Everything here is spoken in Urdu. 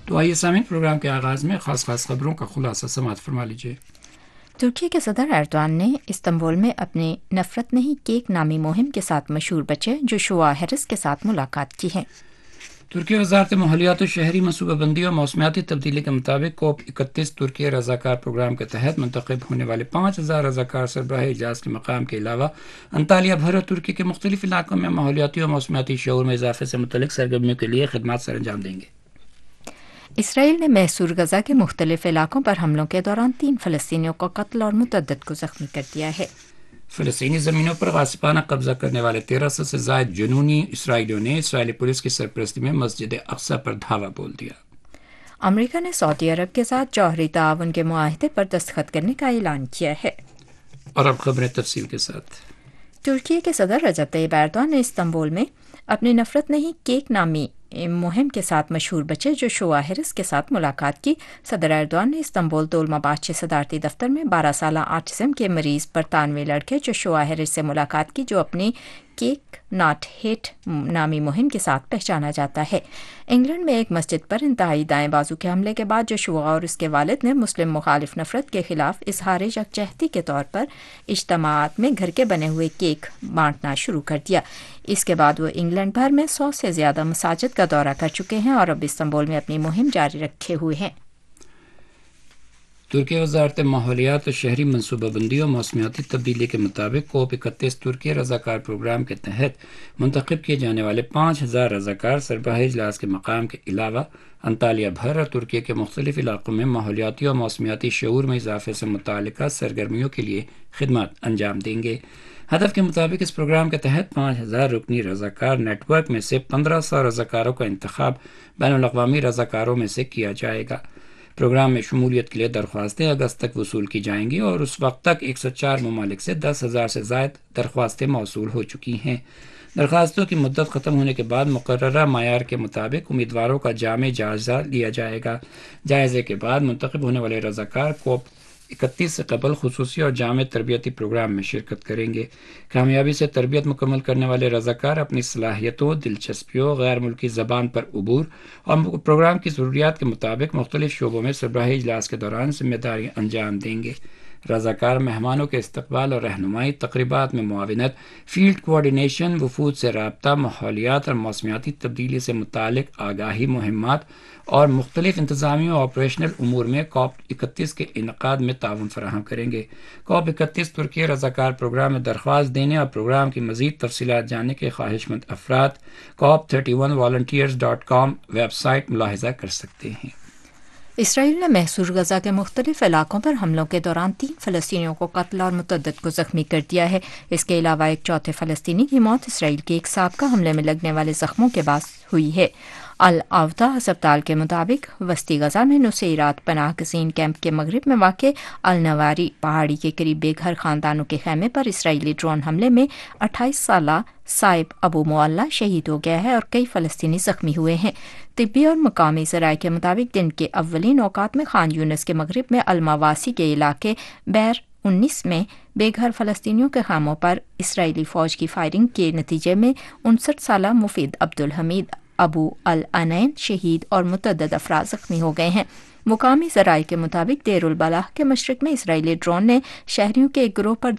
تو آئیے سامعین، پروگرام کے آغاز میں خاص خبروں کا خلاصہ سماعت فرما لیجیے۔ ترکی کے صدر ایردوان نے استنبول میں اپنی نفرت نہیں کیک نامی مہم کے ساتھ مشہور بچے جوشوا ہیرس کے ساتھ ملاقات کی ہے۔ ترکی وزارت ماحولیات و شہری منصوبہ بندی اور موسمیاتی تبدیلی کے مطابق کوپ 31 ترکی رضاکار پروگرام کے تحت منتخب ہونے والے 5000 رضاکار سربراہ اجلاس کے مقام کے علاوہ انطالیہ بھر اور ترکی کے مختلف علاقوں میں ماحولیاتی اور موسمیاتی شعور میں اضافے سے متعلق سرگرمیوں کے لیے خدمات سر انجام دیں گے۔ اسرائیل نے محصور غزہ کے مختلف علاقوں پر حملوں کے دوران 3 فلسطینیوں کو قتل اور متعدد کو زخمی کر دیا ہے۔ فلسطینی زمینوں پر غاصبانہ قبضہ کرنے والے 1300 سے زائد جنونی اسرائیلیوں نے اسرائیلی پولیس کی سرپرستی میں مسجد اقصی پر دھاوا بول دیا۔ امریکہ نے سعودی عرب کے ساتھ جوہری تعاون کے معاہدے پر دستخط کرنے کا اعلان کیا ہے۔ اور اب خبریں تفصیل کے ساتھ۔ ترکی کے صدر رجب طیب ایردوان نے استنبول میں اپنی نفرت نہیں کیک نامی مہم کے ساتھ مشہور بچے جوشوا ہیرس کے ساتھ ملاقات کی۔ صدر ایردوان نے استنبول دولمابادچہ صدارتی دفتر میں 12 سالہ آٹزم کے مریض برطانوی لڑکے جوشوا ہیرس سے ملاقات کی، جو اپنی کیک ناٹ ہیٹ نامی مہم کے ساتھ پہچانا جاتا ہے۔ انگلینڈ میں ایک مسجد پر انتہائی دائیں بازو کے حملے کے بعد جوشوا اور اس کے والد نے مسلم مخالف نفرت کے خلاف اظہار یکجہتی کے طور پر اجتماعات میں گھر کے بنے ہوئے کیک بانٹنا شروع کر دیا۔ اس کے بعد وہ انگلینڈ بھر میں 100 سے زیادہ مساجد کا دورہ کر چکے ہیں اور اب استنبول میں اپنی مہم جاری رکھے ہوئے ہیں۔ ترکی وزارت ماحولیات و شہری منصوبہ بندی اور موسمیاتی تبدیلی کے مطابق کوپ 31 ترکی رضاکار پروگرام کے تحت منتخب کیے جانے والے 5000 رضاکار سربراہ اجلاس کے مقام کے علاوہ انطالیہ بھر اور ترکی کے مختلف علاقوں میں ماحولیاتی اور موسمیاتی شعور میں اضافے سے متعلقہ سرگرمیوں کے لیے خدمات انجام دیں گے۔ ہدف کے مطابق اس پروگرام کے تحت 5000 رکنی رضاکار نیٹ ورک میں سے 1500 رضاکاروں کا انتخاب بین الاقوامی رضاکاروں میں سے کیا جائے گا۔ پروگرام میں شمولیت کے لیے درخواستیں اگست تک وصول کی جائیں گی اور اس وقت تک 104 ممالک سے 10,000 سے زائد درخواستیں موصول ہو چکی ہیں۔ درخواستوں کی مدت ختم ہونے کے بعد مقررہ معیار کے مطابق امیدواروں کا جامع جائزہ لیا جائے گا۔ جائزے کے بعد منتخب ہونے والے رضاکار کوپ 31 سے قبل خصوصی اور جامع تربیتی پروگرام میں شرکت کریں گے۔ کامیابی سے تربیت مکمل کرنے والے رضاکار اپنی صلاحیتوں، دلچسپیوں، غیر ملکی زبان پر عبور اور پروگرام کی ضروریات کے مطابق مختلف شعبوں میں سربراہی اجلاس کے دوران ذمہ داری انجام دیں گے۔ رضاکار مہمانوں کے استقبال اور رہنمائی، تقریبات میں معاونت، فیلڈ کوارڈینیشن، وفود سے رابطہ، ماحولیات اور موسمیاتی تبدیلی سے متعلق آگاہی مہمات اور مختلف انتظامی و آپریشنل امور میں کوپ 31 کے انعقاد میں تعاون فراہم کریں گے۔ کوپ 31 ترکی رضاکار پروگرام میں درخواست دینے اور پروگرام کی مزید تفصیلات جاننے کے خواہش مند افراد COP31volunteers.com ویب سائٹ ملاحظہ کر سکتے ہیں۔ اسرائیل نے محصور غزہ کے مختلف علاقوں پر حملوں کے دوران 3 فلسطینیوں کو قتل اور متعدد کو زخمی کر دیا ہے۔ اس کے علاوہ ایک چوتھے فلسطینی کی موت اسرائیل کے ایک سابقہ حملے میں لگنے والے زخموں کے باعث ہوئی ہے۔ العودا ہسپتال کے مطابق وسطی غزہ میں نصیرات پناہ گزین کیمپ کے مغرب میں واقع النواری پہاڑی کے قریب بے گھر خاندانوں کے خیمے پر اسرائیلی ڈرون حملے میں 28 سالہ صائب ابو معلہ شہید ہو گیا ہے اور کئی فلسطینی زخمی ہوئے ہیں۔ طبی اور مقامی ذرائع کے مطابق دن کے اولین اوقات میں خان یونس کے مغرب میں المواسی کے علاقے بیر 19 میں بے گھر فلسطینیوں کے خیموں پر اسرائیلی فوج کی فائرنگ کے نتیجے میں 59 سالہ مفید عبدالحمید ابو العنین شہید اور متعدد افراد زخمی ہو گئے ہیں۔ مقامی ذرائع کے مطابق دیر البلح کے مشرق میں اسرائیلی ڈرون نے شہریوں کے ایک گروہ پر